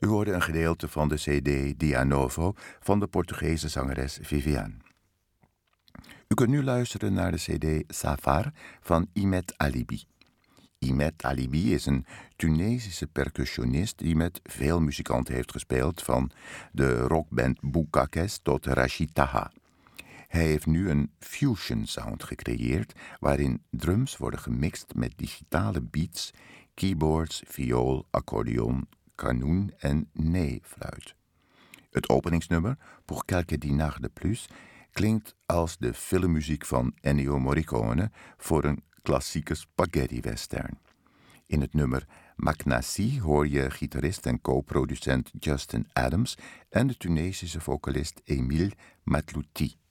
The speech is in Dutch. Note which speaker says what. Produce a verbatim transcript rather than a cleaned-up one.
Speaker 1: U hoorde een gedeelte van de cd Dia Novo van de Portugese zangeres Viviane. U kunt nu luisteren naar de cd Safar van Imet Alibi. Imet Alibi is een Tunesische percussionist die met veel muzikanten heeft gespeeld, van de rockband Boukakes tot Rachid Taha. Hij heeft nu een fusion sound gecreëerd, waarin drums worden gemixt met digitale beats, keyboards, viool, accordeon, kanoen en nee-fluit. Het openingsnummer, Pour quelques dinars de plus, klinkt als de filmmuziek van Ennio Morricone voor een klassieke spaghetti-western. In het nummer Maknassi hoor je gitarist en co-producent Justin Adams en de Tunesische vocalist Emile Matlouti.